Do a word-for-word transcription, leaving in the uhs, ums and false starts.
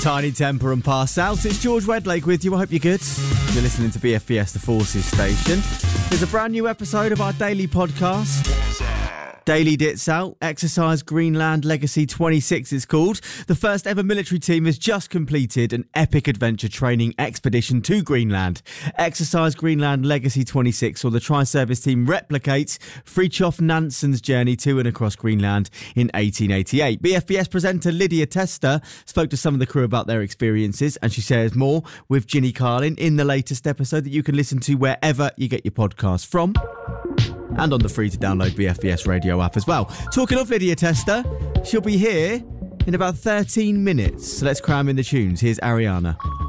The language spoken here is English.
Tiny Temper and Pass Out. It's George Wedlake with you. I hope you're good. You're listening to B F B S, the Forces station. There's a brand new episode of our daily podcast. Daily Dits Out, Exercise Greenland Legacy twenty-six it's called. The first ever military team has just completed an epic adventure training expedition to Greenland. Exercise Greenland Legacy twenty-six saw the tri-service team replicate Fridtjof Nansen's journey to and across Greenland in eighteen eighty-eight. B F B S presenter Lydia Tester spoke to some of the crew about their experiences, and she shares more with Ginny Carlin in the latest episode that you can listen to wherever you get your podcast from, and on the free to download B F B S radio app as well. Talking of Lydia Tester, she'll be here in about thirteen minutes. So let's cram in the tunes. Here's Ariana.